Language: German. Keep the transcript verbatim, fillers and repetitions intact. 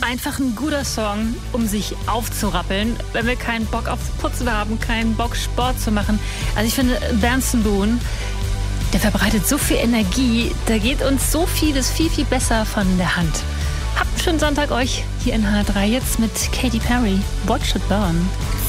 einfach ein guter Song, um sich aufzurappeln, wenn wir keinen Bock aufs Putzen haben, keinen Bock Sport zu machen. Also ich finde, Benson Boone, der verbreitet so viel Energie, da geht uns so vieles viel, viel besser von der Hand. Habt einen schönen Sonntag euch hier in H drei, jetzt mit Katy Perry, Watch It Burn.